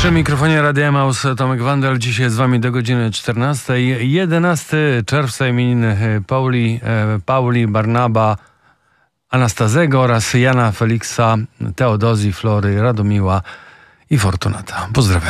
Przy mikrofonie Radia Emaus Tomek Wandel. Dzisiaj z wami do godziny 14. 11 czerwca imieniny Pauli, Barnaba, Anastazego oraz Jana, Feliksa, Teodozji, Flory, Radomiła i Fortunata. Pozdrawiam.